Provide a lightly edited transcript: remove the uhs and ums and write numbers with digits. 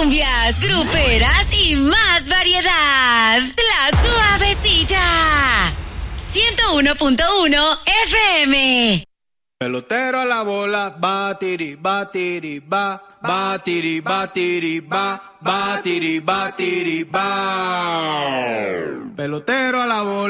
cumbias, gruperas y más variedad. La Suavecita. 101.1 FM. Pelotero a la bola, batiri, batiri, ba, batiri, batiri, ba, batiri, batiri, ba. Pelotero a la bola.